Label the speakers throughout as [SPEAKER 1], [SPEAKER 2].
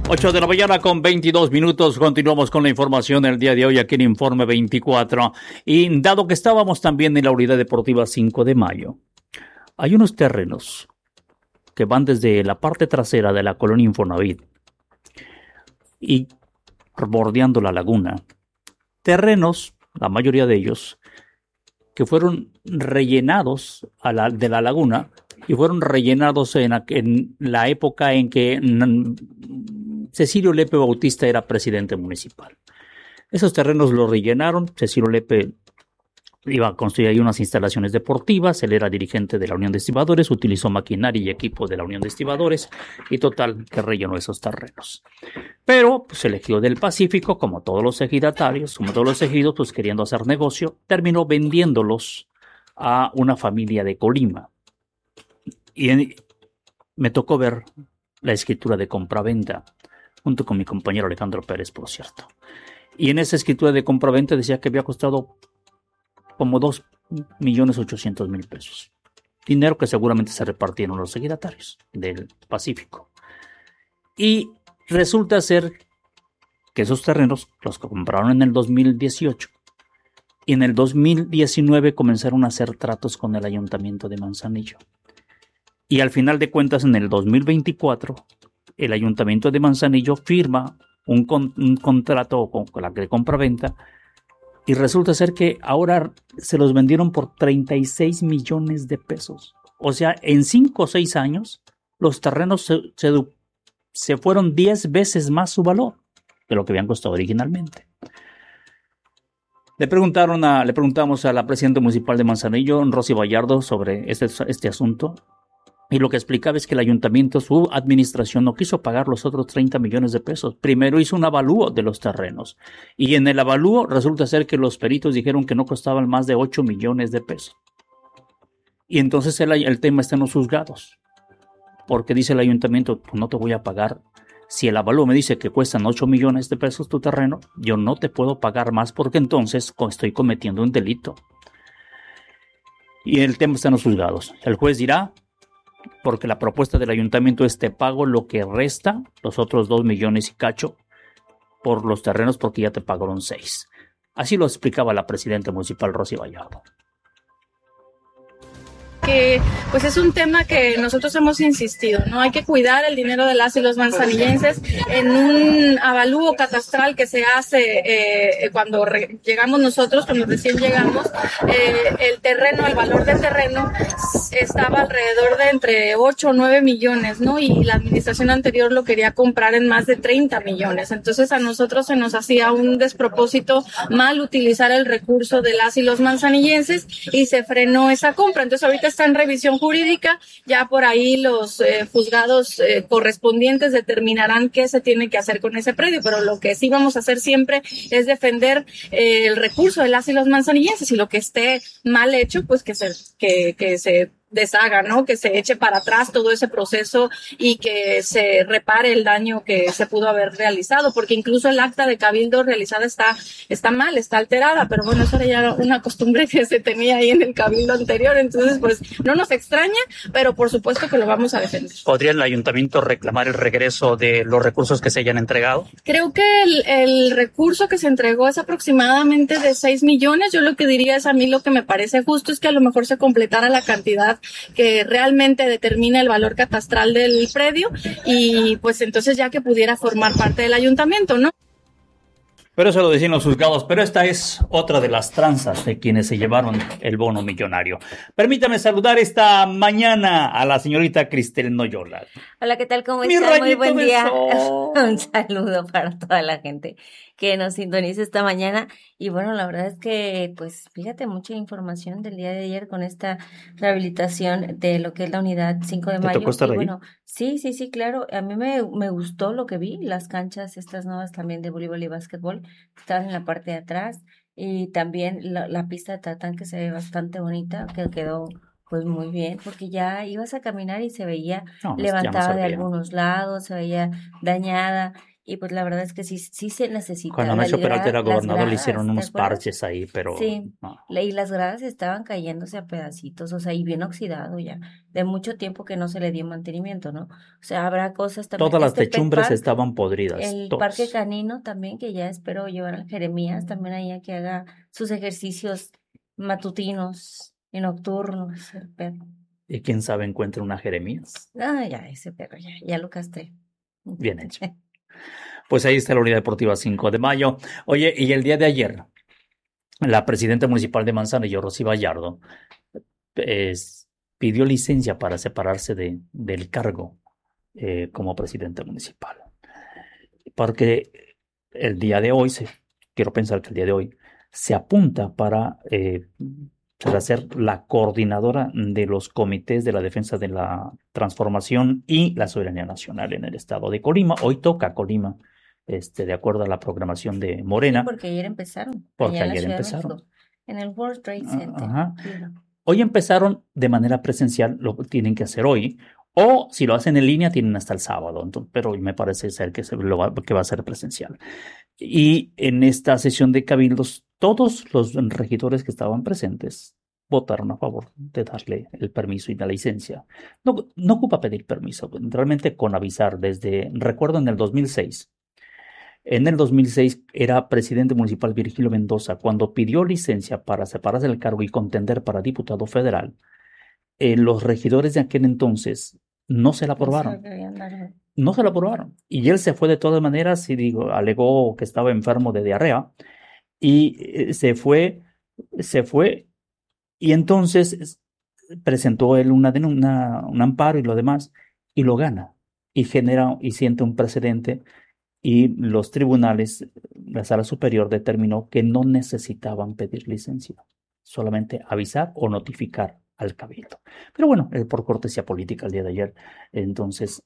[SPEAKER 1] 8 de la mañana con 22 minutos. Continuamos con la información del día de hoy aquí en Informe 24. Y dado que estábamos también en la Unidad Deportiva 5 de Mayo, hay unos terrenos que van desde la parte trasera de la colonia Infonavit y bordeando la laguna. Terrenos, la mayoría de ellos, que fueron rellenados de la laguna y fueron rellenados en la época en que Cecilio Lepe Bautista era presidente municipal. Esos terrenos los rellenaron. Cecilio Lepe iba a construir ahí unas instalaciones deportivas. Él era dirigente de la Unión de Estibadores, utilizó maquinaria y equipo de la Unión de Estibadores y total que rellenó esos terrenos. Pero pues, el ejido del Pacífico, como todos los ejidatarios, como todos los ejidos, pues queriendo hacer negocio, terminó vendiéndolos a una familia de Colima. Y me tocó ver la escritura de compraventa junto con mi compañero Alejandro Pérez, por cierto. Y en esa escritura de compraventa decía que había costado como 2.800.000 pesos. Dinero que seguramente se repartieron los ejidatarios del Pacífico. Y resulta ser que esos terrenos los compraron en el 2018 y en el 2019 comenzaron a hacer tratos con el Ayuntamiento de Manzanillo. Y al final de cuentas, en el 2024, el Ayuntamiento de Manzanillo firma un contrato con la de compraventa y resulta ser que ahora se los vendieron por 36 millones de pesos. O sea, en 5 o 6 años, los terrenos se fueron 10 veces más su valor de lo que habían costado originalmente. Le preguntamos a la presidenta municipal de Manzanillo, Rosy Vallardo, sobre este asunto. Y lo que explicaba es que el ayuntamiento, su administración, no quiso pagar los otros 30 millones de pesos. Primero hizo un avalúo de los terrenos. Y en el avalúo resulta ser que los peritos dijeron que no costaban más de 8 millones de pesos. Y entonces el tema está en los juzgados. Porque dice el ayuntamiento, pues no te voy a pagar. Si el avalúo me dice que cuestan 8 millones de pesos tu terreno, yo no te puedo pagar más porque entonces estoy cometiendo un delito. Y el tema está en los juzgados. El juez dirá, porque la propuesta del ayuntamiento es te pago lo que resta, los otros 2 millones y cacho, por los terrenos porque ya te pagaron 6. Así lo explicaba la presidenta municipal Rosy Vallardo.
[SPEAKER 2] Que pues es un tema que nosotros hemos insistido, ¿no? Hay que cuidar el dinero de las y los manzanillenses en un avalúo catastral que se hace cuando llegamos nosotros, cuando recién llegamos, el terreno, el valor del terreno estaba alrededor de entre 8 o 9 millones, ¿no? Y la administración anterior lo quería comprar en más de 30 millones. Entonces a nosotros se nos hacía un despropósito mal utilizar el recurso de las y los manzanillenses y se frenó esa compra. Entonces ahorita está en revisión jurídica, ya por ahí los juzgados correspondientes determinarán qué se tiene que hacer con ese predio, pero lo que sí vamos a hacer siempre es defender el recurso de las y los manzanillenses, y lo que esté mal hecho, pues que se deshaga, ¿no? Que se eche para atrás todo ese proceso y que se repare el daño que se pudo haber realizado, porque incluso el acta de cabildo realizada está mal, está alterada, pero bueno, eso era ya una costumbre que se tenía ahí en el cabildo anterior, entonces pues no nos extraña, pero por supuesto que lo vamos a defender.
[SPEAKER 1] ¿Podría el ayuntamiento reclamar el regreso de los recursos que se hayan entregado?
[SPEAKER 2] Creo que el recurso que se entregó es aproximadamente de 6 millones, yo lo que diría es, a mí lo que me parece justo es que a lo mejor se completara la cantidad que realmente determina el valor catastral del predio y pues entonces ya que pudiera formar parte del ayuntamiento, ¿no?
[SPEAKER 1] Pero eso lo decían los juzgados, pero esta es otra de las tranzas de quienes se llevaron el bono millonario. Permítame saludar esta mañana a la señorita Cristel Noyola.
[SPEAKER 3] Hola, ¿qué tal? ¿Cómo están? Muy buen día. Un saludo para toda la gente que nos sintoniza esta mañana. Y bueno, la verdad es que, pues, fíjate, mucha información del día de ayer con esta rehabilitación de lo que es la unidad 5 de mayo.
[SPEAKER 1] ¿Te tocó estar ahí?
[SPEAKER 3] Bueno, sí, claro. A mí me gustó lo que vi. Las canchas estas nuevas también de voleibol y básquetbol estaban en la parte de atrás. Y también la pista de tatán que se ve bastante bonita, que quedó pues muy bien, porque ya ibas a caminar y se veía levantada de algunos lados, se veía dañada. y pues la verdad es que sí se necesita.
[SPEAKER 1] Cuando Nacho Peralta era gobernador le hicieron unos parches ahí, pero
[SPEAKER 3] sí,
[SPEAKER 1] no.
[SPEAKER 3] Y las gradas estaban cayéndose a pedacitos, o sea, y bien oxidado ya, de mucho tiempo que no se le dio mantenimiento, ¿no? O sea, habrá cosas también.
[SPEAKER 1] Todas las techumbres estaban podridas.
[SPEAKER 3] El
[SPEAKER 1] todas.
[SPEAKER 3] parque canino también, que ya espero llevar a Jeremías también allá que haga sus ejercicios matutinos y nocturnos, el perro.
[SPEAKER 1] Y quién sabe encuentre una Jeremías.
[SPEAKER 3] Ah, ya, ese perro, ya lo castré.
[SPEAKER 1] Bien hecho. Pues ahí está la Unidad Deportiva 5 de Mayo. Oye, y el día de ayer, la presidenta municipal de Manzanillo, Rosy Vallardo, pidió licencia para separarse del cargo como presidenta municipal. Porque el día de hoy, quiero pensar que el día de hoy, se apunta para ser la coordinadora de los comités de la defensa de la transformación y la soberanía nacional en el estado de Colima. Hoy toca Colima, de acuerdo a la programación de Morena.
[SPEAKER 3] Sí, porque ayer empezaron.
[SPEAKER 1] Porque ayer empezaron.
[SPEAKER 3] En el World Trade Center.
[SPEAKER 1] Ajá. Hoy empezaron de manera presencial, lo tienen que hacer hoy, o si lo hacen en línea tienen hasta el sábado, entonces, pero me parece ser que va a ser presencial. Y en esta sesión de cabildos, todos los regidores que estaban presentes votaron a favor de darle el permiso y la licencia. No ocupa pedir permiso, realmente con avisar recuerdo en el 2006. En el 2006 era presidente municipal Virgilio Mendoza cuando pidió licencia para separarse del cargo y contender para diputado federal. Los regidores de aquel entonces no se la aprobaron. No se la aprobaron. Y él se fue de todas maneras y alegó que estaba enfermo de diarrea y se fue y entonces presentó él un amparo y lo demás y lo gana y siente un precedente y los tribunales, la sala superior determinó que no necesitaban pedir licencia, solamente avisar o notificar al cabildo. Pero bueno, por cortesía política el día de ayer, entonces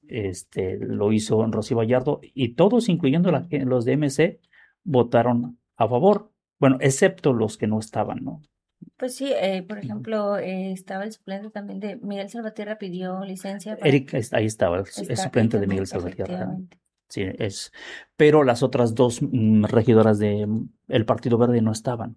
[SPEAKER 1] lo hizo Rosy Vallardo y todos, incluyendo los de MC, votaron a favor, bueno, excepto los que no estaban, ¿no?
[SPEAKER 3] Pues sí, por ejemplo, estaba el suplente también de Miguel Salvatierra, pidió licencia.
[SPEAKER 1] Eric, ahí estaba, el suplente de Miguel Salvatierra. Sí, pero las otras dos regidoras del Partido Verde no estaban.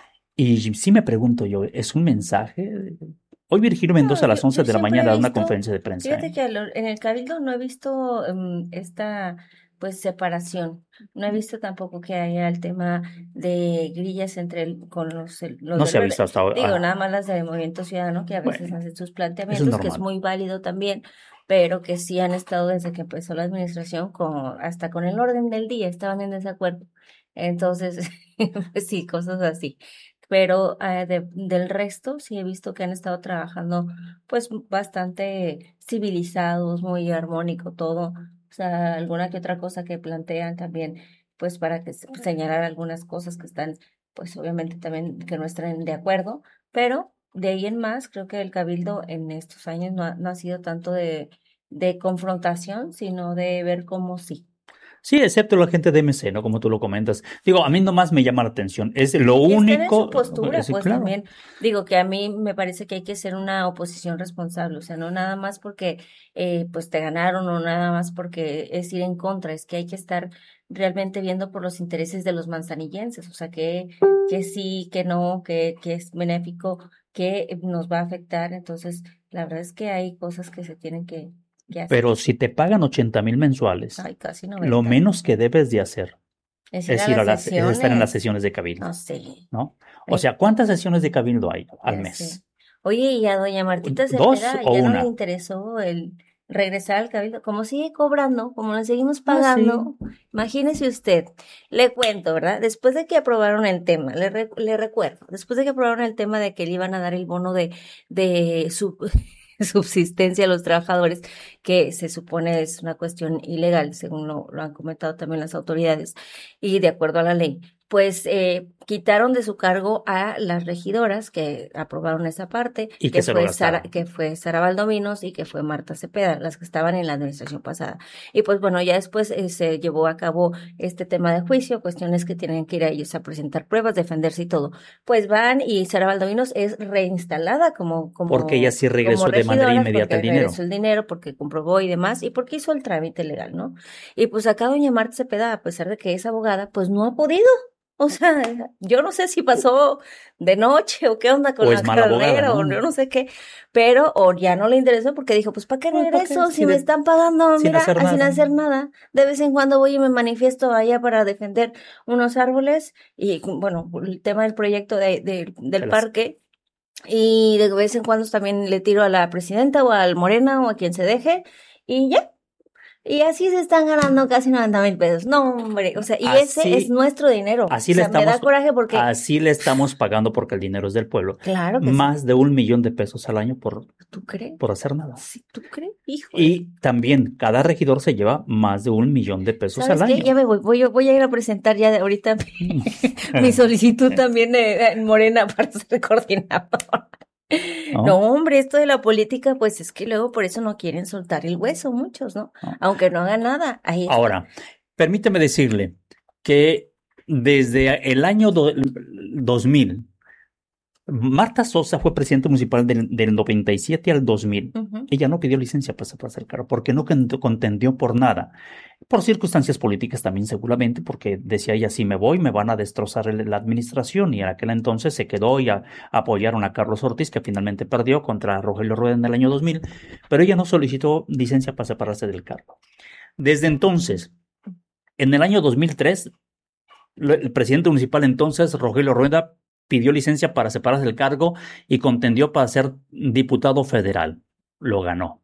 [SPEAKER 1] Y sí me pregunto yo, ¿es un mensaje? Hoy Virgilio Mendoza a las 11 de la mañana da una conferencia de prensa.
[SPEAKER 3] Fíjate que en el Cabildo no he visto esta separación. No he visto tampoco que haya el tema de grillas con los
[SPEAKER 1] no se ha visto hasta ahora.
[SPEAKER 3] Digo, nada más las del Movimiento Ciudadano, que a veces hacen sus planteamientos, que es muy válido también, pero que sí han estado desde que empezó la administración hasta con el orden del día, estaban en desacuerdo. Entonces, pues sí, cosas así. Pero del resto sí he visto que han estado trabajando pues bastante civilizados, muy armónico todo. O sea, alguna que otra cosa que plantean también, pues para que señalar algunas cosas que están, pues obviamente también que no estén de acuerdo, pero de ahí en más creo que el Cabildo en estos años no ha sido tanto de confrontación, sino de ver cómo sí.
[SPEAKER 1] Sí, excepto la gente de MC, ¿no? Como tú lo comentas. Digo, a mí nomás me llama la atención. Es lo único.
[SPEAKER 3] Su postura, pues claro. También. Digo que a mí me parece que hay que ser una oposición responsable. O sea, no nada más porque pues te ganaron o nada más porque es ir en contra. Es que hay que estar realmente viendo por los intereses de los manzanillenses. O sea, que sí, que no, que es benéfico, que nos va a afectar. Entonces, la verdad es que hay cosas que se tienen que hacer.
[SPEAKER 1] Pero si te pagan 80,000 mensuales,
[SPEAKER 3] casi 90.
[SPEAKER 1] Lo menos que debes de hacer es estar en las sesiones de cabildo.
[SPEAKER 3] No sé.
[SPEAKER 1] ¿No? O sea, ¿cuántas sesiones de cabildo hay al mes?
[SPEAKER 3] Sé. Oye, y a doña Martita Cepeda ya no le interesó el regresar al cabildo, como sigue cobrando, como le seguimos pagando. Sí. Imagínese usted, le cuento, ¿verdad? Después de que aprobaron el tema, le recuerdo, después de que aprobaron el tema de que le iban a dar el bono de subsistencia a los trabajadores, que se supone es una cuestión ilegal, según lo han comentado también las autoridades, y de acuerdo a la ley, pues quitaron de su cargo a las regidoras que aprobaron esa parte,
[SPEAKER 1] y
[SPEAKER 3] que fue Sara Valdominos y que fue Marta Cepeda, las que estaban en la administración pasada. Y pues bueno, ya después se llevó a cabo este tema de juicio, cuestiones que tienen que ir a ellos a presentar pruebas, defenderse y todo. Pues van y Sara Valdominos es reinstalada como
[SPEAKER 1] porque ella sí regresó de manera inmediata el dinero.
[SPEAKER 3] Regresó el dinero porque comprobó y demás, y porque hizo el trámite legal, ¿no? Y pues acá doña Marta Cepeda, a pesar de que es abogada, pues no ha podido. O sea, yo no sé si pasó de noche o qué onda con la carrera, ¿no? O yo no sé qué, pero o ya no le interesó porque dijo, pues ¿para qué regreso? Si me están pagando, mira, sin hacer nada. De vez en cuando voy y me manifiesto allá para defender unos árboles y, bueno, el tema del proyecto del parque. Y de vez en cuando también le tiro a la presidenta o al Morena o a quien se deje y ya. Y así se están ganando casi 90,000 pesos. No, hombre, o sea, y así, ese es nuestro dinero.
[SPEAKER 1] Así me da coraje porque así le estamos pagando porque el dinero es del pueblo.
[SPEAKER 3] Claro que
[SPEAKER 1] más de $1 millón al año
[SPEAKER 3] ¿Tú crees?
[SPEAKER 1] Por hacer nada.
[SPEAKER 3] Sí, ¿tú crees? Híjole.
[SPEAKER 1] Y también cada regidor se lleva más de $1 millón al año.
[SPEAKER 3] Ya me voy a ir a presentar ya de ahorita mi solicitud también en Morena para ser coordinador. No, hombre, esto de la política, pues es que luego por eso no quieren soltar el hueso muchos, ¿no? Aunque no hagan nada.
[SPEAKER 1] Ahora, permíteme decirle que desde el año 2000, Marta Sosa fue presidenta municipal del 97 al 2000. Ella no pidió licencia para hacer cargo porque no contendió por nada. Por circunstancias políticas también seguramente, porque decía ella, si me voy me van a destrozar la administración, y en aquel entonces se quedó y apoyaron a Carlos Ortiz, que finalmente perdió contra Rogelio Rueda en el año 2000, pero ella no solicitó licencia para separarse del cargo. Desde entonces, en el año 2003, el presidente municipal entonces, Rogelio Rueda, pidió licencia para separarse del cargo y contendió para ser diputado federal. Lo ganó.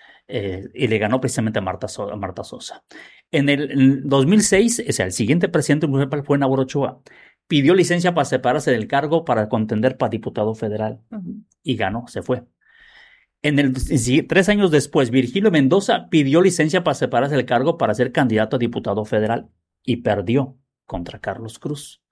[SPEAKER 1] Y le ganó precisamente a Marta Sosa. En el 2006, o sea, el siguiente presidente municipal fue Nabor Ochoa. Pidió licencia para separarse del cargo para contender para diputado federal. Y ganó, se fue. 3 años después, Virgilio Mendoza pidió licencia para separarse del cargo para ser candidato a diputado federal y perdió contra Carlos Cruz.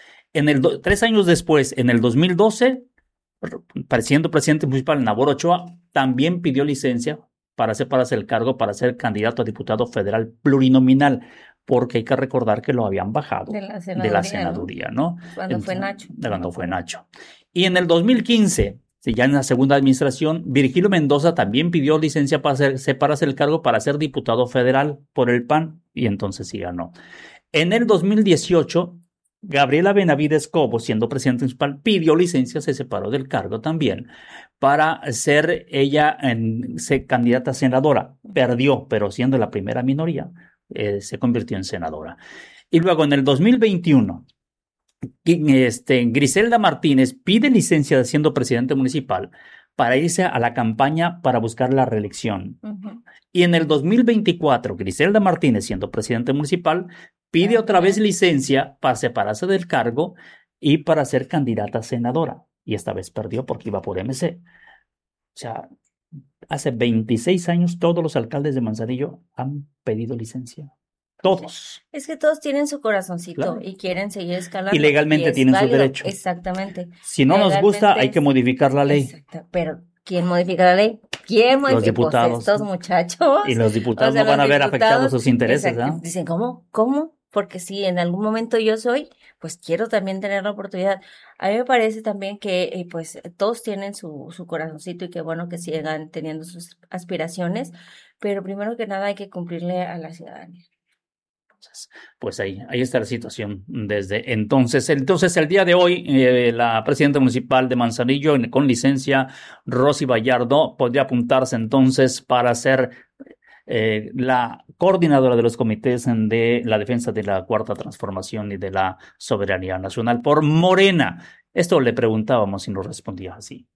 [SPEAKER 1] 3 años después, en el 2012, siendo presidente municipal Nabor Ochoa, también pidió licencia para separarse del cargo para ser candidato a diputado federal plurinominal, porque hay que recordar que lo habían bajado de la senaduría, ¿no?
[SPEAKER 3] Cuando fue Nacho.
[SPEAKER 1] Y en el 2015, ya en la segunda administración, Virgilio Mendoza también pidió licencia para separarse del cargo para ser diputado federal por el PAN, y entonces sí ganó. En el 2018, Gabriela Benavides Cobo, siendo presidenta municipal, pidió licencia, se separó del cargo también para ser ella candidata a senadora. Perdió, pero siendo la primera minoría, se convirtió en senadora. Y luego en el 2021, Griselda Martínez pide licencia siendo presidente municipal para irse a la campaña para buscar la reelección. Y en el 2024, Griselda Martínez, siendo presidente municipal, pide otra vez licencia para separarse del cargo y para ser candidata a senadora. Y esta vez perdió porque iba por MC. O sea, hace 26 años todos los alcaldes de Manzanillo han pedido licencia. Todos.
[SPEAKER 3] Es que todos tienen su corazoncito, claro, y quieren seguir escalando.
[SPEAKER 1] Y legalmente tienen su derecho.
[SPEAKER 3] Exactamente.
[SPEAKER 1] Si no nos gusta, hay que modificar la ley.
[SPEAKER 3] Exacto. Pero ¿quién modifica la ley? ¿Quién modifica?
[SPEAKER 1] Los diputados.
[SPEAKER 3] Pues estos muchachos.
[SPEAKER 1] Y los diputados no van a ver afectados sus intereses, ¿no?
[SPEAKER 3] Dicen, ¿cómo? Porque si en algún momento yo soy, pues quiero también tener la oportunidad. A mí me parece también que pues todos tienen su corazoncito y qué bueno que sigan teniendo sus aspiraciones, pero primero que nada hay que cumplirle a la ciudadanía.
[SPEAKER 1] Pues ahí está la situación desde entonces. Entonces, el día de hoy, la presidenta municipal de Manzanillo, con licencia, Rosy Vallardo, podría apuntarse entonces para ser la coordinadora de los comités de la defensa de la Cuarta Transformación y de la soberanía nacional por Morena. Esto le preguntábamos y nos respondía así.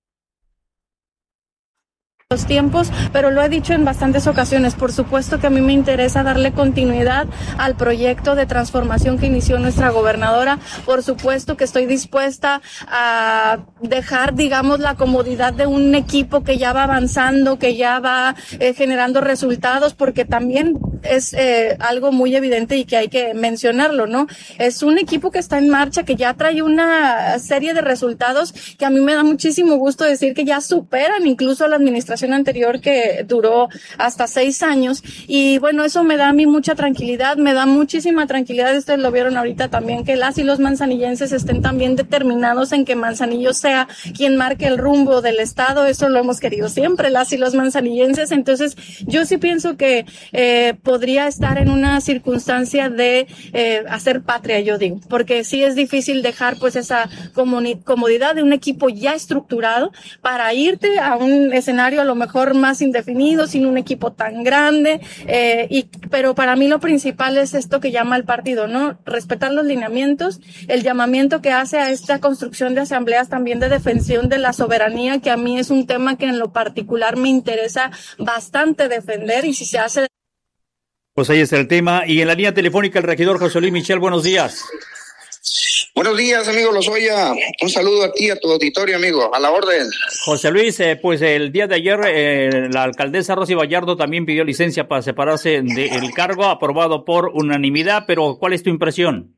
[SPEAKER 2] Los tiempos, pero lo he dicho en bastantes ocasiones, por supuesto que a mí me interesa darle continuidad al proyecto de transformación que inició nuestra gobernadora, por supuesto que estoy dispuesta a dejar, digamos, la comodidad de un equipo que ya va avanzando, que ya va generando resultados, porque también es algo muy evidente y que hay que mencionarlo, ¿no? Es un equipo que está en marcha, que ya trae una serie de resultados que a mí me da muchísimo gusto decir que ya superan incluso a la administración anterior, que duró hasta 6 años. Y bueno, eso me da a mí mucha tranquilidad, me da muchísima tranquilidad. Ustedes lo vieron ahorita también, que las y los manzanillenses estén también determinados en que Manzanillo sea quien marque el rumbo del estado. Eso lo hemos querido siempre, las y los manzanillenses. Entonces, yo sí pienso que podría estar en una circunstancia de hacer patria, yo digo, porque sí es difícil dejar pues esa comodidad de un equipo ya estructurado para irte a un escenario a lo mejor más indefinido, sin un equipo tan grande, pero para mí lo principal es esto que llama el partido, ¿no? Respetar los lineamientos, el llamamiento que hace a esta construcción de asambleas también de defensión de la soberanía, que a mí es un tema que en lo particular me interesa bastante defender, y si se hace...
[SPEAKER 1] Pues ahí está el tema. Y en la línea telefónica el regidor José Luis Michel, buenos días.
[SPEAKER 4] Buenos días, amigo Lozoya. Un saludo a ti, a tu auditorio, amigo. A la orden.
[SPEAKER 1] José Luis, pues el día de ayer la alcaldesa Rosy Vallardo también pidió licencia para separarse del cargo, aprobado por unanimidad, pero ¿cuál es tu impresión?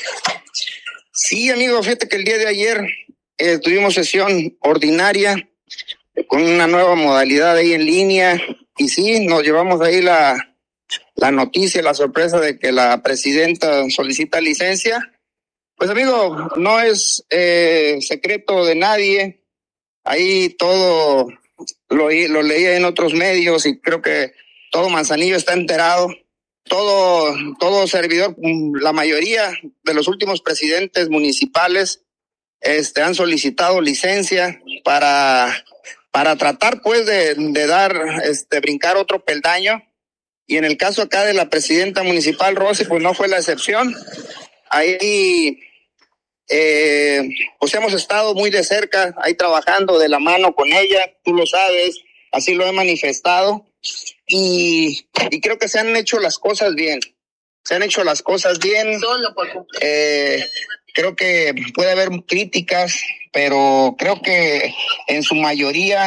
[SPEAKER 4] Sí, amigo, fíjate que el día de ayer tuvimos sesión ordinaria con una nueva modalidad ahí en línea, y sí, nos llevamos ahí la noticia, la sorpresa de que la presidenta solicita licencia. Pues, amigo, no es secreto de nadie. Ahí todo lo leía en otros medios y creo que todo Manzanillo está enterado. Todo servidor, la mayoría de los últimos presidentes municipales han solicitado licencia para tratar pues de dar, brincar otro peldaño. Y en el caso acá de la presidenta municipal Rosy, pues no fue la excepción. Ahí pues hemos estado muy de cerca, ahí trabajando de la mano con ella, tú lo sabes, así lo he manifestado, y creo que se han hecho las cosas bien. Creo que puede haber críticas, pero creo que en su mayoría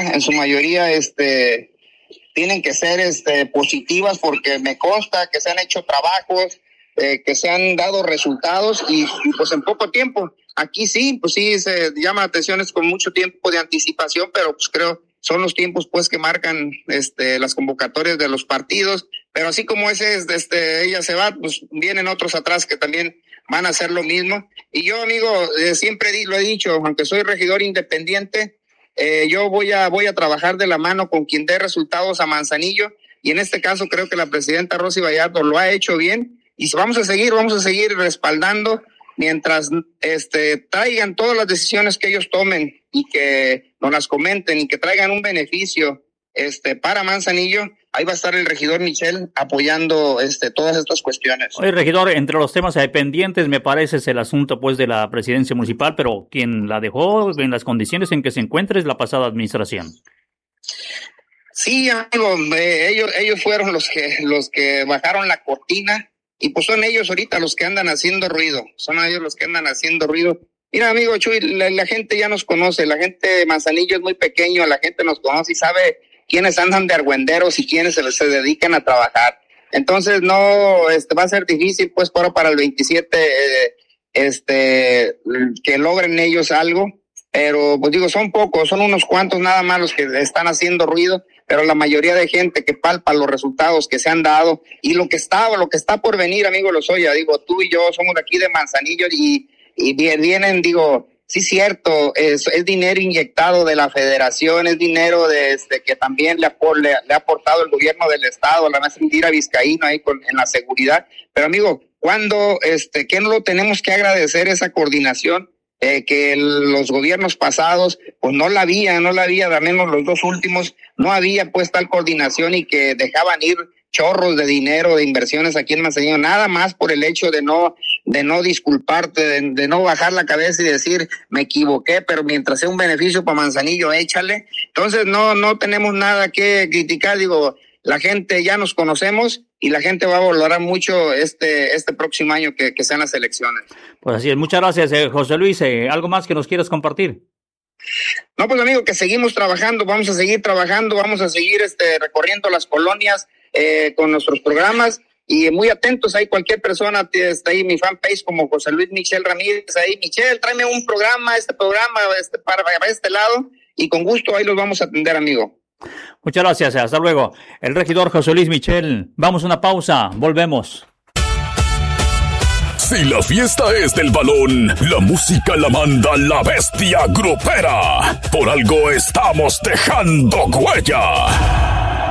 [SPEAKER 4] tienen que ser positivas, porque me consta que se han hecho trabajos, que se han dado resultados y pues en poco tiempo. Aquí sí, pues sí se llama la atención, es con mucho tiempo de anticipación, pero pues creo son los tiempos pues que marcan las convocatorias de los partidos, pero así como ella se va, pues vienen otros atrás que también van a hacer lo mismo. Y yo, amigo, siempre lo he dicho, aunque soy regidor independiente, yo voy a trabajar de la mano con quien dé resultados a Manzanillo, y en este caso creo que la presidenta Rosy Vallardo lo ha hecho bien, y vamos a seguir respaldando mientras traigan todas las decisiones que ellos tomen y que nos las comenten y que traigan un beneficio para Manzanillo. Ahí va a estar el regidor Michel apoyando todas estas cuestiones.
[SPEAKER 1] Oye, regidor, entre los temas pendientes me parece es el asunto pues de la presidencia municipal, pero quien la dejó en las condiciones en que se encuentra es la pasada administración.
[SPEAKER 4] Sí, amigo, ellos fueron los que bajaron la cortina, y pues son ellos ahorita los que andan haciendo ruido. Mira, amigo Chuy, la gente ya nos conoce, la gente de Manzanillo es muy pequeño, la gente nos conoce y sabe quiénes andan de argüenderos y quiénes se dedican a trabajar. Entonces no va a ser difícil pues para el 27 que logren ellos algo, pero pues digo, son pocos, son unos cuantos nada más los que están haciendo ruido, pero la mayoría de gente que palpa los resultados que se han dado y lo que está por venir, amigo Lozoya, digo, tú y yo somos de aquí de Manzanillo y vienen, digo, sí, cierto, es dinero inyectado de la federación, es dinero que también le ha aportado el gobierno del estado, la maestra Indira Vizcaíno ahí en la seguridad. Pero amigo, cuando ¿qué no lo tenemos que agradecer esa coordinación? Que los gobiernos pasados pues no la había, al menos los dos últimos, no había pues tal coordinación, y que dejaban ir chorros de dinero, de inversiones aquí en Manzanillo, nada más por el hecho de no disculparte, de no bajar la cabeza y decir, me equivoqué, pero mientras sea un beneficio para Manzanillo, échale. Entonces no tenemos nada que criticar, digo, la gente ya nos conocemos y la gente va a valorar mucho este próximo año que sean las elecciones.
[SPEAKER 1] Pues así es, muchas gracias, José Luis. ¿Algo más que nos quieras compartir?
[SPEAKER 4] No, pues amigo, que seguimos trabajando, vamos a seguir recorriendo las colonias, con nuestros programas. Y muy atentos, ahí cualquier persona, está ahí mi fanpage como José Luis Michel Ramírez, ahí Michel, tráeme un programa, para este lado, y con gusto ahí los vamos a atender, amigo.
[SPEAKER 1] Muchas gracias, hasta luego. El regidor José Luis Michel, vamos a una pausa, volvemos.
[SPEAKER 5] Si la fiesta es del balón, la música la manda la bestia grupera. Por algo estamos dejando huella.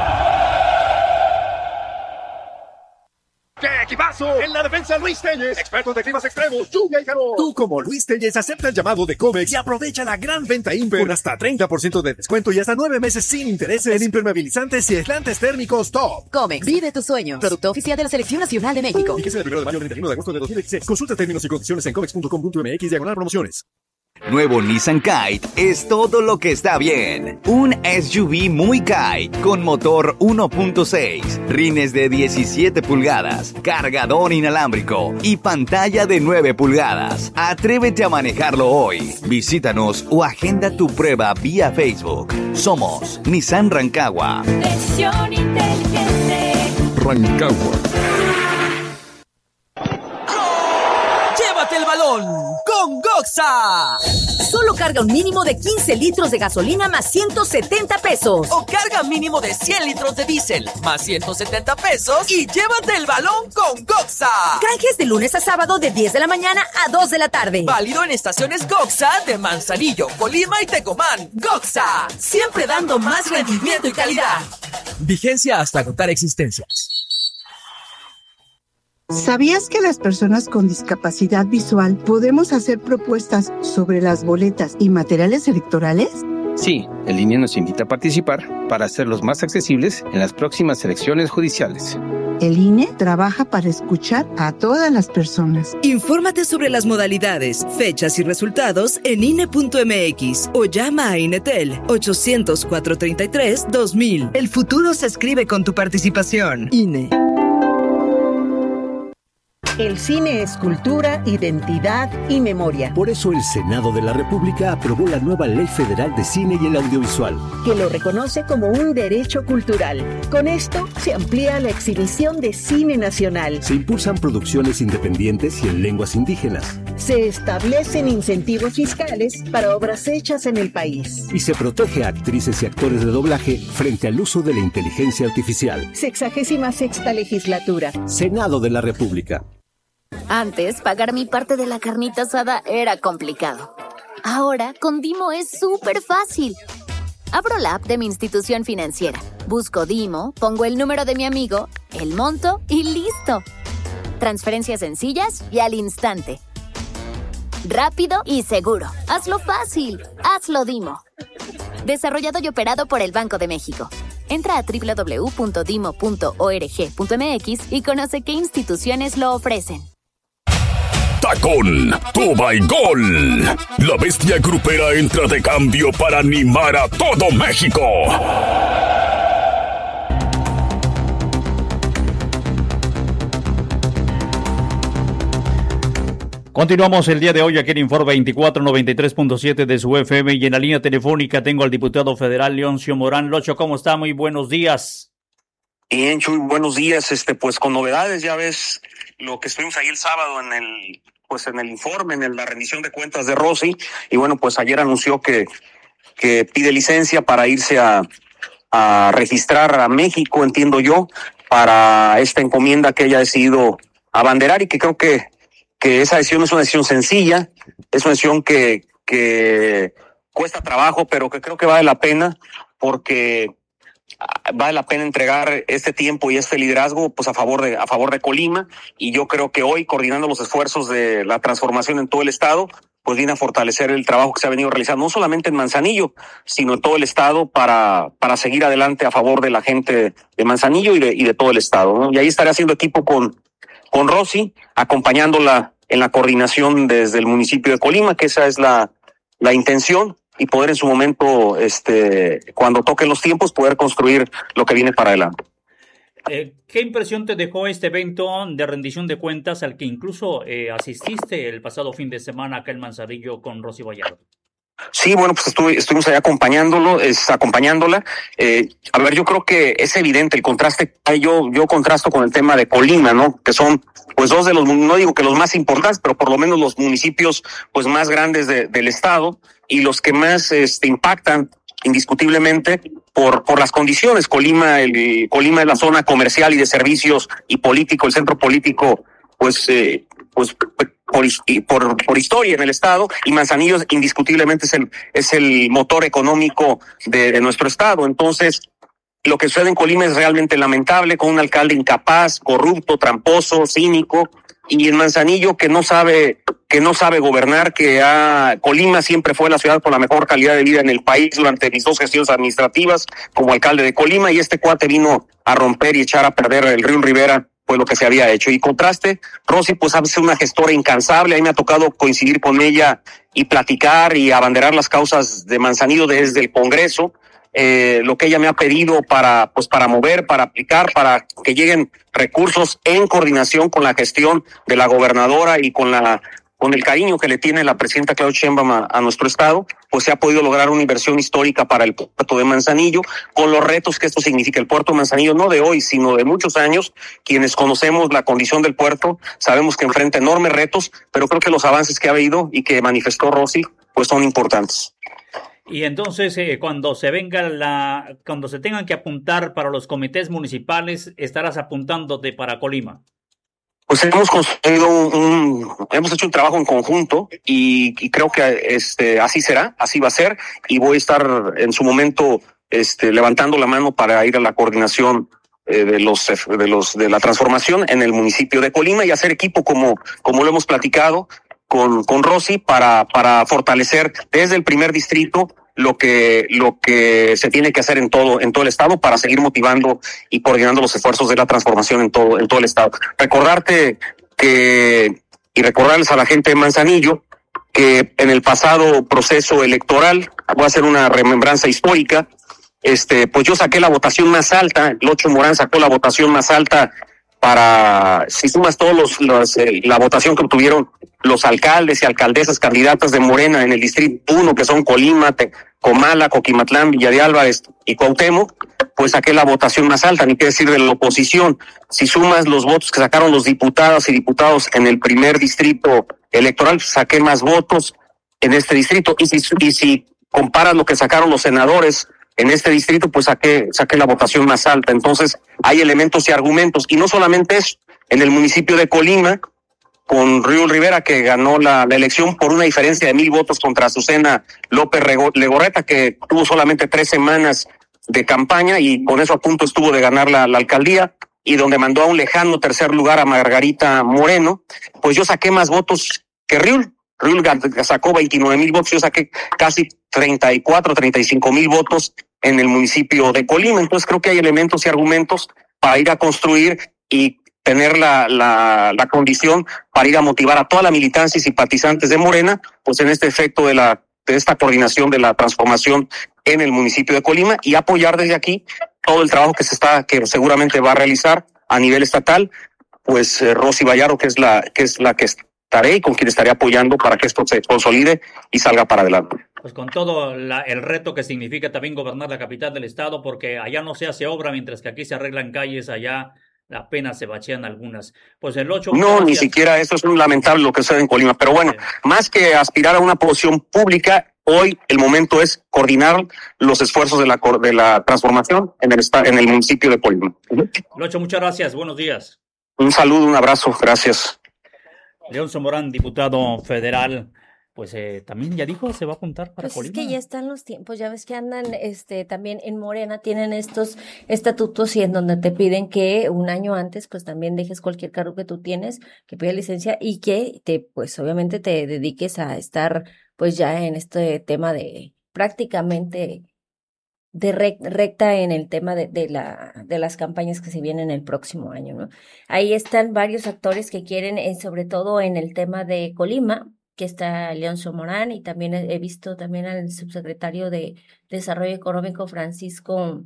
[SPEAKER 6] ¡Qué equipazo! En la defensa, Luis Telles, expertos de climas extremos, lluvia y calor. Tú, como Luis Telles, acepta el llamado de Comex y aprovecha la gran venta Imper con hasta 30% de descuento y hasta 9 meses sin intereses en impermeabilizantes y aislantes térmicos top.
[SPEAKER 7] Comex, vive tus sueños. Producto oficial de la Selección Nacional de México.
[SPEAKER 6] Fíjese del 1 de mayo al 31 de agosto de 2016. Consulta términos y condiciones en comex.com.mx/promociones.
[SPEAKER 8] Nuevo Nissan Kite es todo lo que está bien. Un SUV muy kite con motor 1.6, rines de 17 pulgadas, cargador inalámbrico y pantalla de 9 pulgadas. Atrévete a manejarlo hoy. Visítanos o agenda tu prueba vía Facebook. Somos Nissan Rancagua.
[SPEAKER 9] Versión inteligente.
[SPEAKER 5] Rancagua.
[SPEAKER 10] ¡Llévate el balón con Goxa!
[SPEAKER 7] Solo carga un mínimo de 15 litros de gasolina más 170 pesos.
[SPEAKER 10] O carga mínimo de 100 litros de diésel más 170 pesos y llévate el balón con Goxa.
[SPEAKER 7] Canjes de lunes a sábado de 10 de la mañana a 2 de la tarde.
[SPEAKER 10] Válido en estaciones Goxa de Manzanillo, Colima y Tecomán. Goxa, siempre dando más rendimiento y calidad. Vigencia hasta agotar existencias.
[SPEAKER 11] ¿Sabías que las personas con discapacidad visual podemos hacer propuestas sobre las boletas y materiales electorales?
[SPEAKER 12] Sí, el INE nos invita a participar para hacerlos más accesibles en las próximas elecciones judiciales.
[SPEAKER 11] El INE trabaja para escuchar a todas las personas.
[SPEAKER 13] Infórmate sobre las modalidades, fechas y resultados en INE.mx o llama a INETEL 800-433-2000.
[SPEAKER 14] El futuro se escribe con tu participación.
[SPEAKER 13] INE.
[SPEAKER 15] El cine es cultura, identidad y memoria.
[SPEAKER 16] Por eso el Senado de la República aprobó la nueva Ley Federal de Cine y el Audiovisual,
[SPEAKER 15] que lo reconoce como un derecho cultural. Con esto se amplía la exhibición de cine nacional.
[SPEAKER 16] Se impulsan producciones independientes y en lenguas indígenas.
[SPEAKER 15] Se establecen incentivos fiscales para obras hechas en el país.
[SPEAKER 16] Y se protege a actrices y actores de doblaje frente al uso de la inteligencia artificial.
[SPEAKER 15] 66ª legislatura.
[SPEAKER 16] Senado de la República.
[SPEAKER 17] Antes, pagar mi parte de la carnita asada era complicado. Ahora, con Dimo es súper fácil. Abro la app de mi institución financiera, busco Dimo, pongo el número de mi amigo, el monto y ¡listo! Transferencias sencillas y al instante. Rápido y seguro. Hazlo fácil. Hazlo Dimo. Desarrollado y operado por el Banco de México. Entra a www.dimo.org.mx y conoce qué instituciones lo ofrecen.
[SPEAKER 5] Tacón, Tuba y Gol. La bestia grupera entra de cambio para animar a todo México.
[SPEAKER 1] Continuamos el día de hoy aquí en Informe 24 93.7 de su FM y en la línea telefónica tengo al diputado federal Leoncio Morán. Locho, ¿cómo está? Muy buenos días.
[SPEAKER 18] Bien, Chuy, buenos días. Pues con novedades, ya ves lo que estuvimos ahí el sábado en el informe, en la rendición de cuentas de Rossi, y bueno, pues ayer anunció que pide licencia para irse a registrar a México, entiendo yo, para esta encomienda que ella ha decidido abanderar, y que creo que esa decisión es una decisión sencilla, es una decisión que cuesta trabajo, pero que creo que vale la pena, porque vale la pena entregar este tiempo y este liderazgo pues a favor de Colima, y yo creo que hoy, coordinando los esfuerzos de la transformación en todo el estado, pues viene a fortalecer el trabajo que se ha venido realizando, no solamente en Manzanillo, sino en todo el estado para seguir adelante a favor de la gente de Manzanillo y de todo el estado, ¿no? Y ahí estaré haciendo equipo con Rosy, acompañándola en la coordinación desde el municipio de Colima, que esa es la intención, y poder en su momento, cuando toquen los tiempos, poder construir lo que viene para adelante.
[SPEAKER 1] ¿Qué impresión te dejó este evento de rendición de cuentas al que incluso asististe el pasado fin de semana acá en Manzanillo con Rosy Vallardo?
[SPEAKER 18] Sí, bueno, pues estuvimos ahí acompañándola. A ver, yo creo que es evidente el contraste. Yo contrasto con el tema de Colima, ¿no? Que son, pues, dos de los, no digo que los más importantes, pero por lo menos los municipios, pues, más grandes del estado y los que más, impactan indiscutiblemente por las condiciones. Colima es la zona comercial y de servicios y político, el centro político, pues por historia en el estado, y Manzanillo indiscutiblemente es el motor económico de nuestro estado. Entonces, lo que sucede en Colima es realmente lamentable, con un alcalde incapaz, corrupto, tramposo, cínico, y en Manzanillo que no sabe gobernar, Colima siempre fue la ciudad con la mejor calidad de vida en el país durante mis 2 gestiones administrativas como alcalde de Colima, y este cuate vino a romper y echar a perder el Río Rivera, pues lo que se había hecho. Y contraste, Rosy pues ha sido una gestora incansable. A mí me ha tocado coincidir con ella y platicar y abanderar las causas de Manzanillo desde el Congreso, lo que ella me ha pedido para mover, para aplicar, para que lleguen recursos en coordinación con la gestión de la gobernadora y con el cariño que le tiene la presidenta Claudia Sheinbaum a nuestro estado, pues se ha podido lograr una inversión histórica para el puerto de Manzanillo, con los retos que esto significa. El puerto de Manzanillo, no de hoy, sino de muchos años. Quienes conocemos la condición del puerto, sabemos que enfrenta enormes retos, pero creo que los avances que ha habido y que manifestó Rosy, pues son importantes.
[SPEAKER 1] Y entonces, cuando se tengan que apuntar para los comités municipales, estarás apuntándote para Colima.
[SPEAKER 18] Pues hemos hecho un trabajo en conjunto y creo que así será, así va a ser, y voy a estar en su momento levantando la mano para ir a la coordinación de la transformación en el municipio de Colima y hacer equipo como lo hemos platicado con Rosy para fortalecer desde el primer distrito lo que se tiene que hacer en todo el estado para seguir motivando y coordinando los esfuerzos de la transformación en todo el estado. Recordarles a la gente de Manzanillo que en el pasado proceso electoral, voy a hacer una remembranza histórica, pues yo saqué la votación más alta, Locho Morán sacó la votación más alta si sumas la votación que obtuvieron los alcaldes y alcaldesas candidatas de Morena en el distrito 1, que son Colima, Comala, Coquimatlán, Villa de Álvarez y Cuauhtémoc, pues saqué la votación más alta, ni qué decir de la oposición. Si sumas los votos que sacaron los diputadas y diputados en el primer distrito electoral, saqué más votos en este distrito, y si comparas lo que sacaron los senadores en este distrito, pues saqué la votación más alta. Entonces, hay elementos y argumentos, y no solamente eso. En el municipio de Colima, con Río Rivera, que ganó la elección por una diferencia de 1,000 votos contra Azucena López Legorreta, que tuvo solamente 3 semanas de campaña y con eso a punto estuvo de ganar la alcaldía, y donde mandó a un lejano tercer lugar a Margarita Moreno, pues yo saqué más votos que Riul. Riul sacó 29,000 votos, yo saqué casi 35,000 votos en el municipio de Colima. Entonces creo que hay elementos y argumentos para ir a construir y tener la condición para ir a motivar a toda la militancia y simpatizantes de Morena, pues en este efecto de esta coordinación de la transformación en el municipio de Colima, y apoyar desde aquí todo el trabajo que seguramente va a realizar a nivel estatal, pues Rosy Vallaro, que es la que estaré y con quien estaré apoyando para que esto se consolide y salga para adelante.
[SPEAKER 1] Pues con todo el reto que significa también gobernar la capital del estado, porque allá no se hace obra, mientras que aquí se arreglan calles, allá apenas se bachean algunas. Pues el 8...
[SPEAKER 18] No, ni siquiera eso, es un lamentable lo que sucede en Colima. Pero bueno, más que aspirar a una posición pública, hoy el momento es coordinar los esfuerzos de la transformación en el municipio de Colima.
[SPEAKER 1] Locho, muchas gracias. Buenos días.
[SPEAKER 18] Un saludo, un abrazo. Gracias.
[SPEAKER 1] Leoncio Morán, diputado federal, pues también ya dijo, se va a apuntar para Colima.
[SPEAKER 3] Es que ya están los tiempos, ya ves que andan también en Morena, tienen estos estatutos y en donde te piden que un año antes pues también dejes cualquier cargo que tú tienes, que pidas licencia y que pues obviamente te dediques a estar pues ya en este tema de prácticamente de recta en el tema de las campañas que se vienen el próximo año, ¿no? Ahí están varios actores que quieren, sobre todo en el tema de Colima, que está Leoncio Morán, y también he visto también al subsecretario de Desarrollo Económico Francisco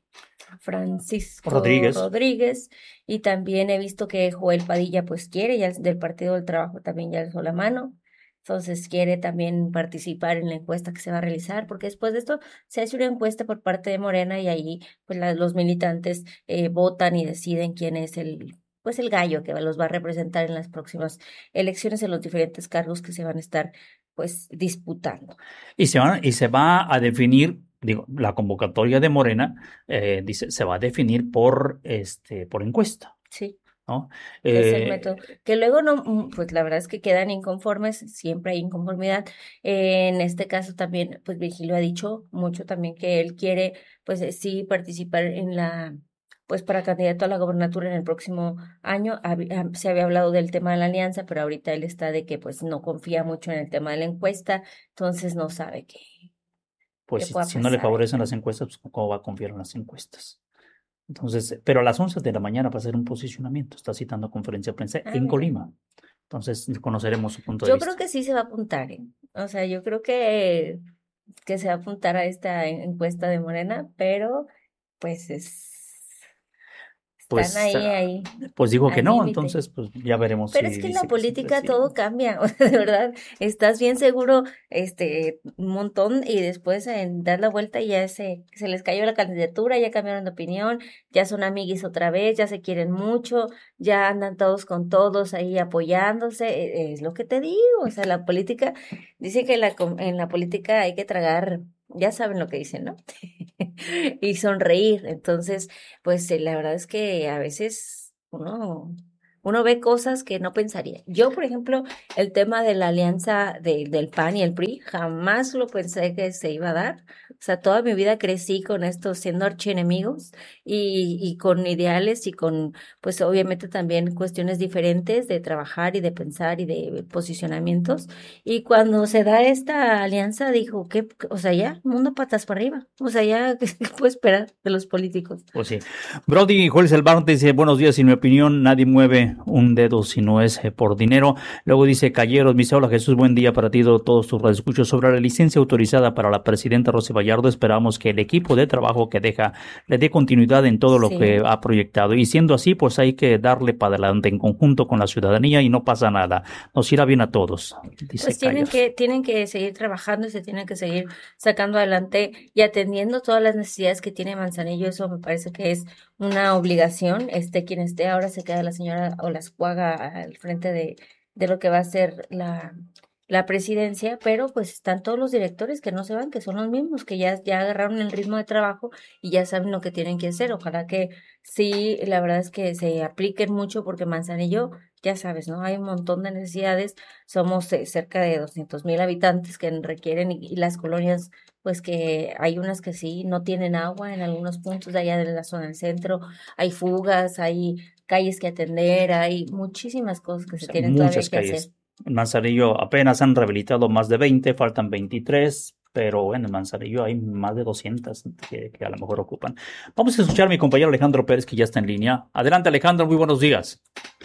[SPEAKER 3] Rodríguez, y también he visto que Joel Padilla pues quiere, ya del Partido del Trabajo también ya alzó la mano, Entonces quiere también participar en la encuesta que se va a realizar, porque después de esto se hace una encuesta por parte de Morena y ahí pues los militantes votan y deciden quién es el gallo que los va a representar en las próximas elecciones en los diferentes cargos que se van a estar pues disputando.
[SPEAKER 1] Y se va a definir, la convocatoria de Morena dice se va a definir por encuesta.
[SPEAKER 3] Sí.
[SPEAKER 1] ¿No?
[SPEAKER 3] Es el método. Que luego no, pues la verdad es que quedan inconformes, siempre hay inconformidad. En este caso también, pues Virgilio ha dicho mucho también que él quiere, pues sí, participar pues para candidato a la gobernatura en el próximo año. Se había hablado del tema de la alianza, pero ahorita él está de que pues no confía mucho en el tema de la encuesta, entonces no sabe qué.
[SPEAKER 1] Pues si no le favorecen las encuestas, pues ¿cómo va a confiar en las encuestas? Entonces, pero a las 11 de la mañana va a hacer un posicionamiento, está citando conferencia de prensa en Colima. Entonces, conoceremos su punto de vista.
[SPEAKER 3] Yo creo que sí se va a apuntar, O sea, yo creo que se va a apuntar a esta encuesta de Morena, pero pues están ahí.
[SPEAKER 1] Pues dijo que no, entonces pues ya veremos.
[SPEAKER 3] Pero es que en la política todo cambia, o sea, de verdad, estás bien seguro un montón y después en dar la vuelta ya se les cayó la candidatura, ya cambiaron de opinión, ya son amiguis otra vez, ya se quieren mucho, ya andan todos con todos ahí apoyándose, es lo que te digo, o sea, la política, dice que en la política hay que tragar, ya saben lo que dicen, ¿no? Y sonreír. Entonces, pues la verdad es que a veces uno ve cosas que no pensaría. Yo, por ejemplo, el tema de la alianza del PAN y el PRI, jamás lo pensé que se iba a dar. O sea, toda mi vida crecí con esto, siendo archienemigos y con ideales y con, pues obviamente también cuestiones diferentes de trabajar y de pensar y de posicionamientos. Y cuando se da esta alianza, dijo, ¿qué? O sea, ya, mundo patas para arriba. O sea, ya, ¿qué puedo esperar de los políticos?
[SPEAKER 1] Pues sí. Brody Juárez Elbarno dice, buenos días, en mi opinión, nadie mueve un dedo si no es por dinero. Luego dice Calleros, dice, hola Jesús, buen día para ti, todos tus radioescuchos. Sobre la licencia autorizada para la presidenta Rosy Vallardo, esperamos que el equipo de trabajo que deja le dé continuidad en todo lo que ha proyectado, y siendo así pues hay que darle para adelante en conjunto con la ciudadanía y no pasa nada, nos irá bien a todos, dice
[SPEAKER 3] pues tienen que seguir trabajando y se tienen que seguir sacando adelante y atendiendo todas las necesidades que tiene Manzanillo. Eso me parece que es una obligación, quien esté ahora se queda la señora Olascuaga al frente de lo que va a ser la presidencia, pero pues están todos los directores que no se van, que son los mismos, que ya agarraron el ritmo de trabajo y ya saben lo que tienen que hacer. Ojalá que sí, la verdad es que se apliquen mucho, porque Manzanillo, ya sabes, ¿no? Hay un montón de necesidades, somos cerca de 200,000 habitantes que requieren y las colonias, pues que hay unas que sí no tienen agua en algunos puntos de allá de la zona del centro, hay fugas, hay calles que atender, hay muchísimas cosas que se tienen todavía que hacer.
[SPEAKER 1] En Manzanillo apenas han rehabilitado más de 20, faltan 23, pero en Manzanillo hay más de 200 que a lo mejor ocupan. Vamos a escuchar a mi compañero Alejandro Pérez, que ya está en línea. Adelante, Alejandro, muy buenos días.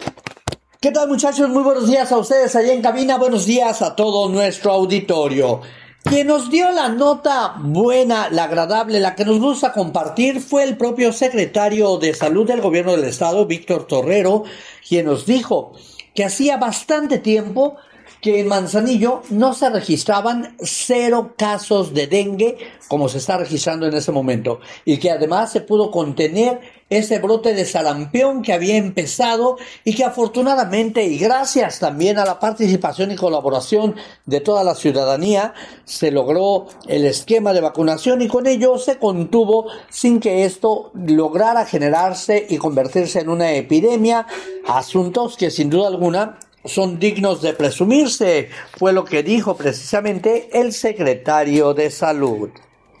[SPEAKER 19] ¿Qué tal, muchachos? Muy buenos días a ustedes allá en cabina, buenos días a todo nuestro auditorio. Quien nos dio la nota buena, la agradable, la que nos gusta compartir, fue el propio secretario de Salud del Gobierno del Estado, Víctor Torrero, quien nos dijo que hacía bastante tiempo que en Manzanillo no se registraban 0 casos de dengue, como se está registrando en este momento, y que además se pudo contener ese brote de sarampión que había empezado y que afortunadamente, y gracias también a la participación y colaboración de toda la ciudadanía, se logró el esquema de vacunación y con ello se contuvo sin que esto lograra generarse y convertirse en una epidemia, asuntos que sin duda alguna son dignos de presumirse, fue lo que dijo precisamente el secretario de Salud.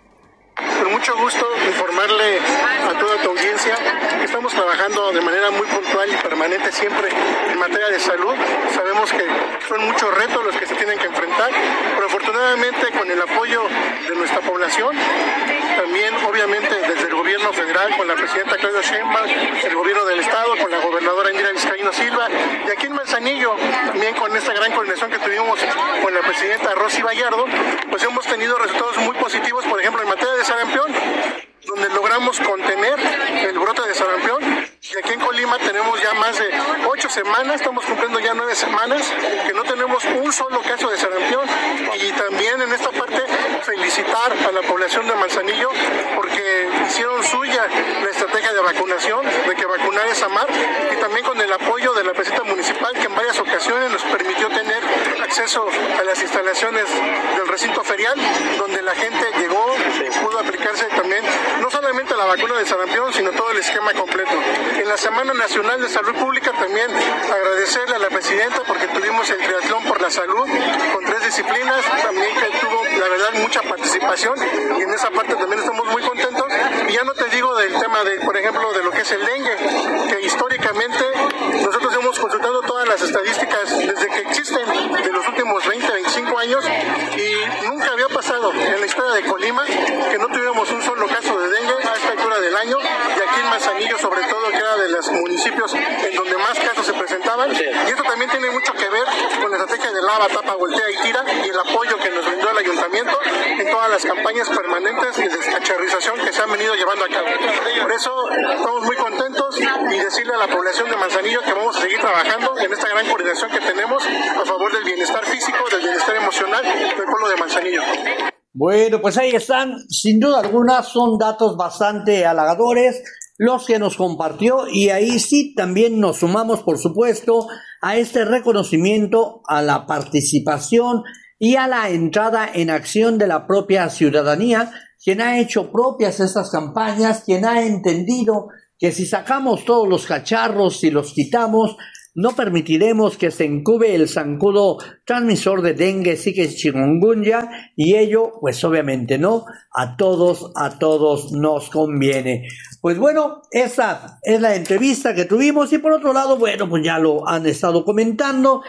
[SPEAKER 20] Con mucho gusto informarle a toda tu audiencia que estamos trabajando de manera muy puntual y permanente siempre en materia de salud. Sabemos que son muchos retos los que se tienen que enfrentar, pero afortunadamente con el apoyo de nuestra población, también obviamente desde el gobierno federal con la presidenta Claudia Sheinbaum, el gobierno del estado con la gobernadora Indira Vizcaíno Silva, y aquí en Manzanillo también con esta gran coordinación que tuvimos con la presidenta Rosy Vallardo, pues hemos tenido resultados muy positivos, por ejemplo en materia de sarampión, donde logramos contener el brote de sarampión, y aquí en Colima tenemos ya más de 8 8 semanas, estamos cumpliendo ya 9 semanas, que no tenemos un solo caso de sarampión. Y también en esta parte felicitar a la población de Manzanillo porque hicieron suya la estrategia de vacunación, de que vacunar es amar, y también con el apoyo de la presidenta municipal, que en varias ocasiones nos permitió tener acceso a las instalaciones del recinto ferial, donde la gente llegó, pudo aplicarse también no solamente la vacuna del sarampión, sino todo el esquema completo. En la Semana Nacional de Salud Pública también agradecerle a la presidenta porque tuvimos el triatlón por la salud con 3 disciplinas, también que tuvo la verdad mucha participación, y en esa parte también estamos muy contentos. Y ya no te digo del tema de, por ejemplo, de lo que es el dengue, que históricamente nosotros hemos consultado todas las estadísticas desde que existen de los últimos 20, 25 años, y nunca había pasado en la historia de Colima que no tuviéramos un solo caso de dengue a esta altura del año, y aquí en Manzanillo sobre todo, que era de los municipios en donde más casos se presentaban, y esto también tiene mucho que ver con la estrategia de lava, tapa, voltea y tira, y el apoyo que nos brindó el ayuntamiento en todas las campañas permanentes y de descacharrización que se han venido llevando a cabo. Por eso estamos muy contentos, y decirle a la población de Manzanillo que vamos a seguir trabajando en esta gran coordinación que tenemos a favor del bienestar físico, del bienestar emocional del pueblo de Manzanillo.
[SPEAKER 19] Bueno, pues ahí están, sin duda alguna son datos bastante halagadores los que nos compartió, y ahí sí también nos sumamos, por supuesto, a este reconocimiento, a la participación y a la entrada en acción de la propia ciudadanía, quien ha hecho propias estas campañas, quien ha entendido que si sacamos todos los cacharros y los quitamos, no permitiremos que se incube el zancudo transmisor de dengue, zika y chikungunya, y ello, pues obviamente no, a todos nos conviene. Pues bueno, esa es la entrevista que tuvimos, y por otro lado, bueno, pues ya lo han estado comentando,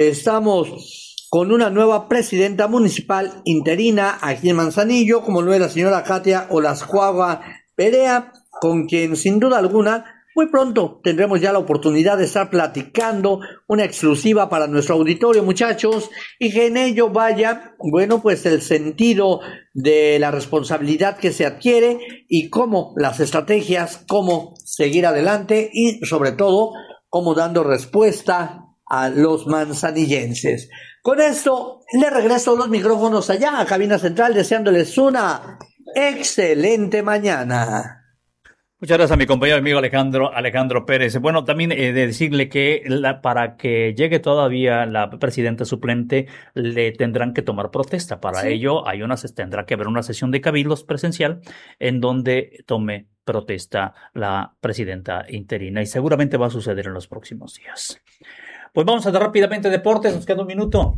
[SPEAKER 19] estamos con una nueva presidenta municipal interina aquí en Manzanillo, como lo es la señora Katia Olascuaga Perea, con quien sin duda alguna muy pronto tendremos ya la oportunidad de estar platicando una exclusiva para nuestro auditorio, muchachos, y que en ello vaya, bueno, pues el sentido de la responsabilidad que se adquiere y cómo las estrategias, cómo seguir adelante y sobre todo cómo dando respuesta a los manzanillenses. Con esto le regreso los micrófonos allá a Cabina Central, deseándoles una excelente mañana.
[SPEAKER 1] Muchas gracias a mi compañero amigo Alejandro Pérez. Bueno, también de decirle que para que llegue todavía la presidenta suplente le tendrán que tomar protesta. Para ello tendrá que haber una sesión de cabildos presencial en donde tome protesta la presidenta interina, y seguramente va a suceder en los próximos días. Pues vamos a dar rápidamente deportes, nos queda un minuto.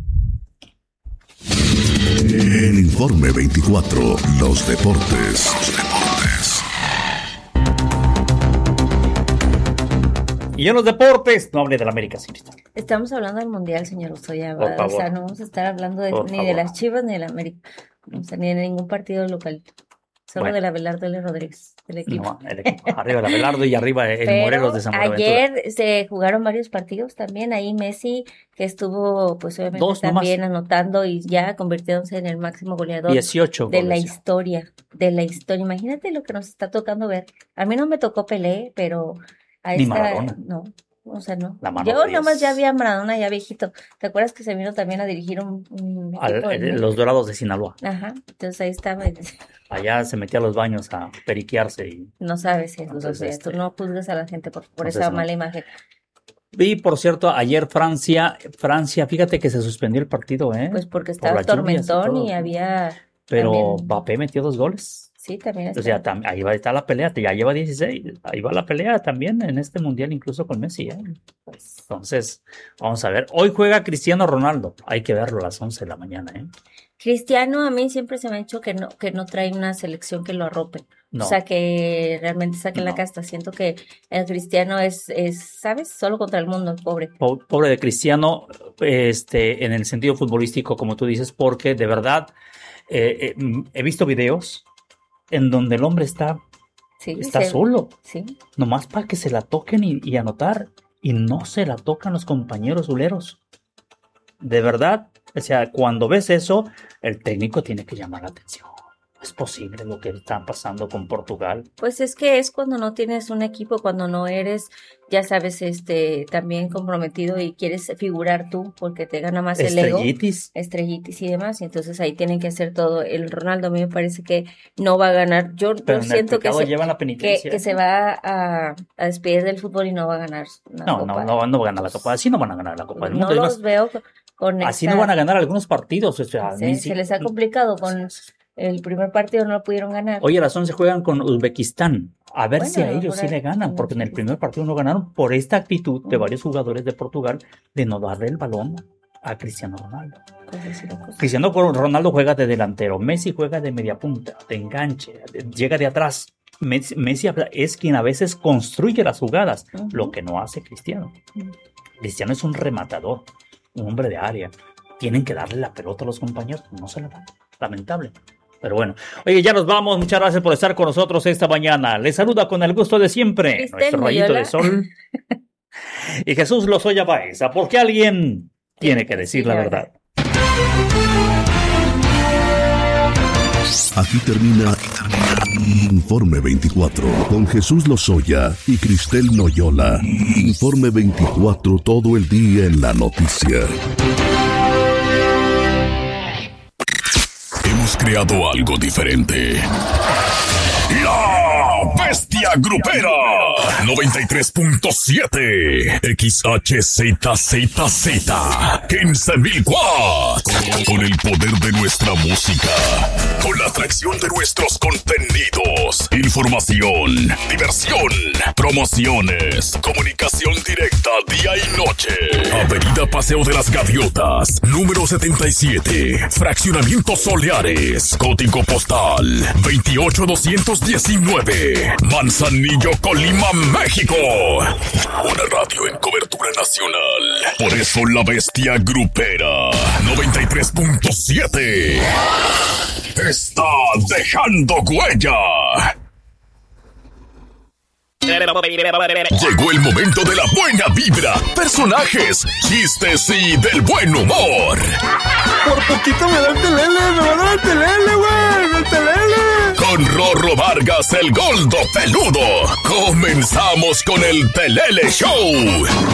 [SPEAKER 5] En Informe 24, los deportes.
[SPEAKER 1] Y en los deportes, no hable de la América, sí, Cristal.
[SPEAKER 3] Estamos hablando del Mundial, señor Ustoya. O sea, no vamos a estar hablando ni de las Chivas ni de la América. O sea, ni de ningún partido local. Solo de la Abelardo L. Rodríguez, del equipo.
[SPEAKER 1] No, el equipo. Arriba el Abelardo y arriba el Morelos de San Buenaventura.
[SPEAKER 3] Ayer se jugaron varios partidos también. Ahí Messi, que estuvo, pues obviamente también anotando y ya convirtiéndose en el máximo goleador
[SPEAKER 1] 18
[SPEAKER 3] de la historia. Imagínate lo que nos está tocando ver. A mí no me tocó Pelé, pero ahí está.
[SPEAKER 1] Maradona.
[SPEAKER 3] No. O sea, no.
[SPEAKER 1] Yo
[SPEAKER 3] nomás ya vi a Maradona ya viejito. ¿Te acuerdas que se vino también a dirigir un
[SPEAKER 1] los Dorados de Sinaloa?
[SPEAKER 3] Ajá, entonces ahí estaba.
[SPEAKER 1] Allá se metía a los baños a periquearse. Y
[SPEAKER 3] no sabes, entonces tú no juzgues a la gente por esa mala imagen.
[SPEAKER 1] Y por cierto, ayer Francia, fíjate que se suspendió el partido,
[SPEAKER 3] Pues porque estaba tormentón y había...
[SPEAKER 1] Pero Mbappé metió 2 goles.
[SPEAKER 3] Sí, también está.
[SPEAKER 1] O sea, ahí va a estar la pelea, ya lleva 16, ahí va la pelea también en este mundial, incluso con Messi, Pues, entonces, vamos a ver, hoy juega Cristiano Ronaldo, hay que verlo a las 11 de la mañana,
[SPEAKER 3] Cristiano, a mí siempre se me ha dicho que no trae una selección que lo arrope, no. O sea, que realmente saque la casta. Siento que el Cristiano es, ¿sabes? Solo contra el mundo, pobre.
[SPEAKER 1] Pobre de Cristiano, en el sentido futbolístico, como tú dices, porque de verdad, he visto videos en donde el hombre está solo, nomás para que se la toquen y anotar, y no se la tocan los compañeros uleros. De verdad, o sea, cuando ves eso, el técnico tiene que llamar la atención. ¿Es posible lo que está pasando con Portugal?
[SPEAKER 3] Pues es que es cuando no tienes un equipo, cuando no eres, ya sabes, también comprometido y quieres figurar tú porque te gana más el ego. Estrellitis y demás. Y entonces ahí tienen que hacer todo. El Ronaldo a mí me parece que no va a ganar. Yo siento que se va a despedir del fútbol y no va a ganar la Copa.
[SPEAKER 1] No va a ganar la Copa. Así no van a ganar la Copa del Mundo.
[SPEAKER 3] No los veo con
[SPEAKER 1] así no van a ganar algunos partidos. O sea,
[SPEAKER 3] se les ha complicado con... El primer partido no lo pudieron ganar.
[SPEAKER 1] Hoy a las 11 juegan con Uzbekistán. A ver si a ellos sí le ganan, porque en el primer partido no ganaron por esta actitud de varios jugadores de Portugal de no darle el balón a Cristiano Ronaldo. Cristiano Ronaldo juega de delantero, Messi juega de media punta, de enganche, llega de atrás. Messi es quien a veces construye las jugadas, lo que no hace Cristiano. Cristiano es un rematador, un hombre de área. Tienen que darle la pelota a los compañeros, no se la dan. Lamentable. Pero bueno, oye, ya nos vamos. Muchas gracias por estar con nosotros esta mañana. Les saluda con el gusto de siempre nuestro rayito de sol y Jesús Lozoya Baeza, porque alguien tiene que decir la verdad.
[SPEAKER 5] Aquí termina Informe 24 con Jesús Lozoya y Cristel Noyola. Informe 24, todo el día en la noticia. Hemos creado algo diferente. La Bestia Grupera 93.7 XHZZZ 15,000 watts. Con el poder de nuestra música, con la atracción de nuestros contenidos, información, diversión, promociones, comunicación directa día y noche. Avenida Paseo de las Gaviotas, número 77, Fraccionamiento Soleares, código postal 28219, Manzanillo, Colima, México. Una radio en cobertura nacional. Por eso la Bestia Grupera 93.7 está dejando huella. Llegó el momento de la buena vibra, personajes, chistes y del buen humor.
[SPEAKER 6] Por poquito me da el telele, me va a dar el telele, güey, el telele.
[SPEAKER 5] Con Rorro Vargas, el Goldo Peludo, comenzamos con el Telele Show.